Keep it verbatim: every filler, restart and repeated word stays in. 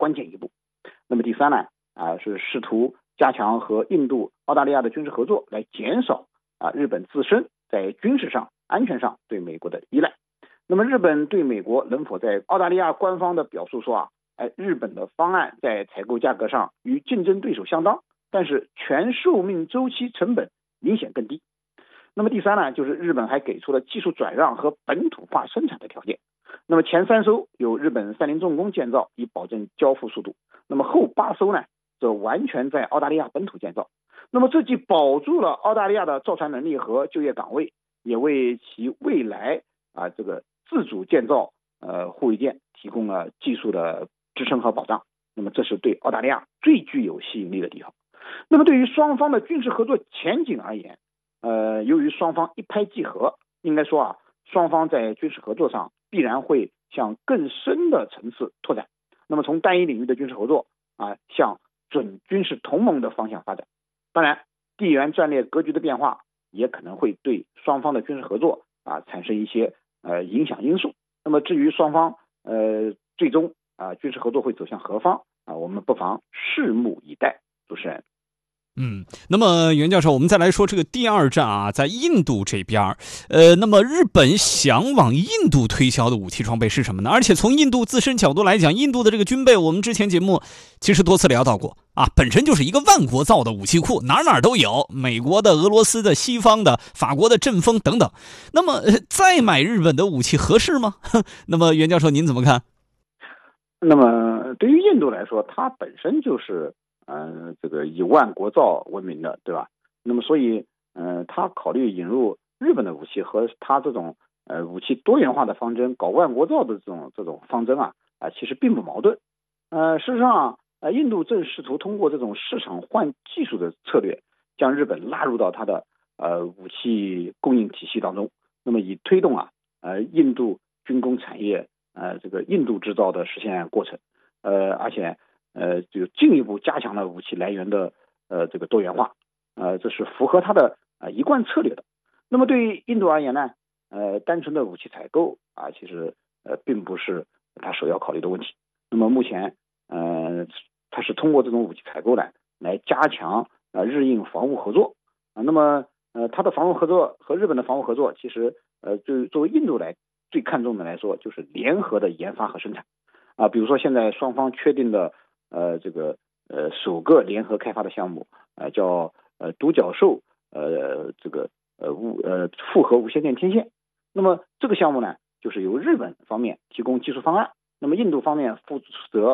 关键一步。那么第三呢，啊是试图加强和印度、澳大利亚的军事合作，来减少啊日本自身在军事上、安全上对美国的依赖。那么日本对美国能否在澳大利亚官方的表述说啊，哎，日本的方案在采购价格上与竞争对手相当，但是全寿命周期成本明显更低。那么第三呢，就是日本还给出了技术转让和本土化生产的条件。那么前三艘由日本三菱重工建造，以保证交付速度。那么后八艘呢，则完全在澳大利亚本土建造。那么这既保住了澳大利亚的造船能力和就业岗位，也为其未来啊这个自主建造呃护卫舰提供了技术的支撑和保障。那么这是对澳大利亚最具有吸引力的地方。那么对于双方的军事合作前景而言，呃，由于双方一拍即合，应该说啊，双方在军事合作上必然会向更深的层次拓展。那么从单一领域的军事合作啊，向准军事同盟的方向发展。当然，地缘战略格局的变化也可能会对双方的军事合作啊产生一些呃影响因素。那么至于双方呃最终啊军事合作会走向何方啊，我们不妨拭目以待。主持人。 嗯，那么袁教授，我们再来说这个第二战啊，在印度这边，呃，那么日本想往印度推销的武器装备是什么呢？而且从印度自身角度来讲，印度的这个军备，我们之前节目其实多次聊到过啊，本身就是一个万国造的武器库，哪哪都有，美国的、俄罗斯的、西方的、法国的阵风等等。那么、呃、再买日本的武器合适吗？那么袁教授您怎么看？ 那么对于印度来说，它本身就是嗯、呃，这个以万国造闻名的，对吧？那么所以，嗯、呃，他考虑引入日本的武器和他这种呃武器多元化的方针，搞万国造的这种这种方针啊，啊、呃，其实并不矛盾。呃，事实上，呃，印度正试图通过这种市场换技术的策略，将日本拉入到它的呃武器供应体系当中。那么以推动啊，呃，印度军工产业呃这个印度制造的实现过程，呃，而且。呃，就进一步加强了武器来源的呃这个多元化，呃，这是符合它的呃一贯策略的。那么对于印度而言呢，呃，单纯的武器采购啊，其实呃并不是它首要考虑的问题。那么目前呃，它是通过这种武器采购呢，来加强呃日印防务合作啊。那么呃，它的防务合作和日本的防务合作，其实呃，就作为印度来最看重的来说，就是联合的研发和生产啊。比如说现在双方确定的。呃，这个呃首个联合开发的项目，呃叫呃独角兽呃这个呃无呃复合无线电天线。那么这个项目呢，就是由日本方面提供技术方案，那么印度方面负责